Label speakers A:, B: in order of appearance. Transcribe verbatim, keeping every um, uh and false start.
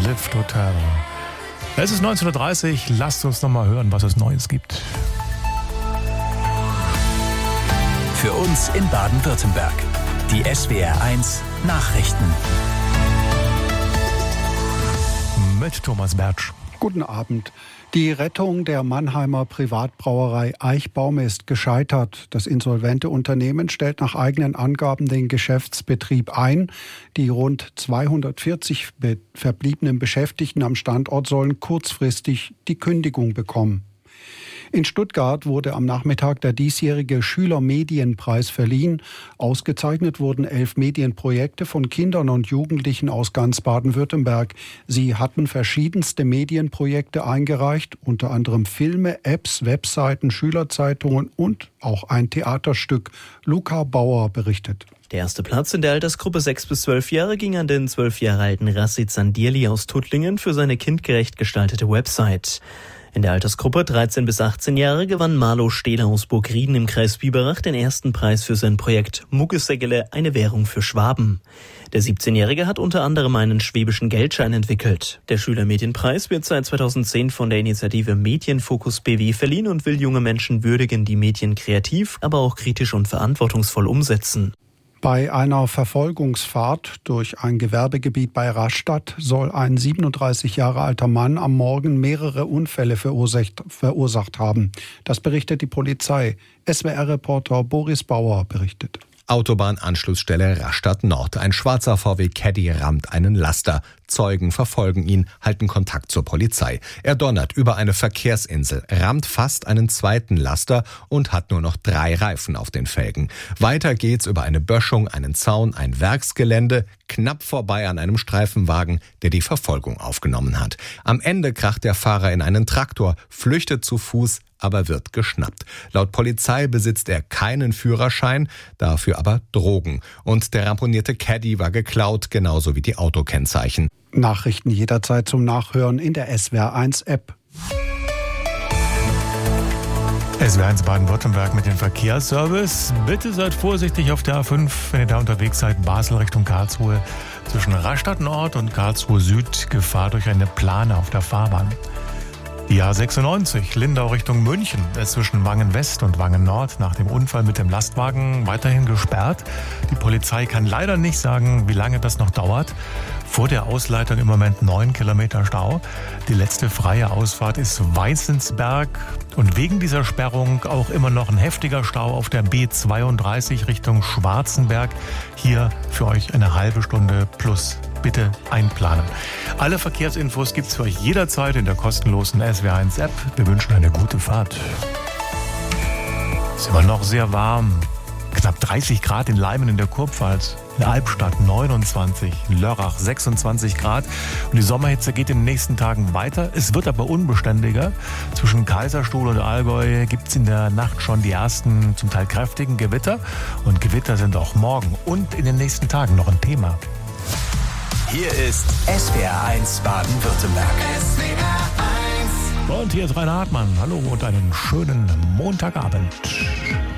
A: Live Hotel. Es ist neunzehn Uhr dreißig, lasst uns noch mal hören, was es Neues gibt.
B: Für uns in Baden-Württemberg. Die S W R eins Nachrichten.
A: Mit Thomas Bertsch.
C: Guten Abend. Die Rettung der Mannheimer Privatbrauerei Eichbaum ist gescheitert. Das insolvente Unternehmen stellt nach eigenen Angaben den Geschäftsbetrieb ein. Die rund zweihundertvierzig be- verbliebenen Beschäftigten am Standort sollen kurzfristig die Kündigung bekommen. In Stuttgart wurde am Nachmittag der diesjährige Schülermedienpreis verliehen. Ausgezeichnet wurden elf Medienprojekte von Kindern und Jugendlichen aus ganz Baden-Württemberg. Sie hatten verschiedenste Medienprojekte eingereicht, unter anderem Filme, Apps, Webseiten, Schülerzeitungen und auch ein Theaterstück. Luca Bauer berichtet.
D: Der erste Platz in der Altersgruppe sechs bis zwölf Jahre ging an den zwölf Jahre alten Rassid Sandirli aus Tuttlingen für seine kindgerecht gestaltete Website. In der Altersgruppe dreizehn bis achtzehn Jahre gewann Marlo Stehler aus Burgrieden im Kreis Biberach den ersten Preis für sein Projekt Muggesäggele, eine Währung für Schwaben. Der siebzehnjährige hat unter anderem einen schwäbischen Geldschein entwickelt. Der Schülermedienpreis wird seit zweitausendzehn von der Initiative Medienfokus B W verliehen und will junge Menschen würdigen, die Medien kreativ, aber auch kritisch und verantwortungsvoll umsetzen.
C: Bei einer Verfolgungsfahrt durch ein Gewerbegebiet bei Rastatt soll ein siebenunddreißig Jahre alter Mann am Morgen mehrere Unfälle verursacht, verursacht haben. Das berichtet die Polizei. S W R-Reporter Boris Bauer berichtet.
E: Autobahnanschlussstelle Rastatt Nord. Ein schwarzer V W Caddy rammt einen Laster. Zeugen verfolgen ihn, halten Kontakt zur Polizei. Er donnert über eine Verkehrsinsel, rammt fast einen zweiten Laster und hat nur noch drei Reifen auf den Felgen. Weiter geht's über eine Böschung, einen Zaun, ein Werksgelände, knapp vorbei an einem Streifenwagen, der die Verfolgung aufgenommen hat. Am Ende kracht der Fahrer in einen Traktor, flüchtet zu Fuß, aber wird geschnappt. Laut Polizei besitzt er keinen Führerschein, dafür aber Drogen. Und der ramponierte Caddy war geklaut, genauso wie die Autokennzeichen.
C: Nachrichten jederzeit zum Nachhören in der S W R eins App.
A: S W R eins Baden-Württemberg mit dem Verkehrsservice. Bitte seid vorsichtig auf der A fünf, wenn ihr da unterwegs seid. Basel Richtung Karlsruhe. Zwischen Rastatt Nord und Karlsruhe Süd Gefahr durch eine Plane auf der Fahrbahn. Die A sechsundneunzig, Lindau Richtung München, ist zwischen Wangen West und Wangen Nord nach dem Unfall mit dem Lastwagen weiterhin gesperrt. Die Polizei kann leider nicht sagen, wie lange das noch dauert. Vor der Ausleitung im Moment neun Kilometer Stau. Die letzte freie Ausfahrt ist Weißensberg. Und wegen dieser Sperrung auch immer noch ein heftiger Stau auf der B zweiunddreißig Richtung Schwarzenberg. Hier für euch eine halbe Stunde plus. Bitte einplanen. Alle Verkehrsinfos gibt's für euch jederzeit in der kostenlosen S W R eins App. Wir wünschen eine gute Fahrt. Es ist immer noch sehr warm. Knapp dreißig Grad in Leimen in der Kurpfalz. In Albstadt neunundzwanzig, Lörrach sechsundzwanzig Grad. Und die Sommerhitze geht in den nächsten Tagen weiter. Es wird aber unbeständiger. Zwischen Kaiserstuhl und Allgäu gibt's in der Nacht schon die ersten, zum Teil kräftigen Gewitter. Und Gewitter sind auch morgen und in den nächsten Tagen noch ein Thema.
B: Hier ist S W R eins Baden-Württemberg. S W R eins.
A: Und hier ist Rainer Hartmann. Hallo und einen schönen Montagabend.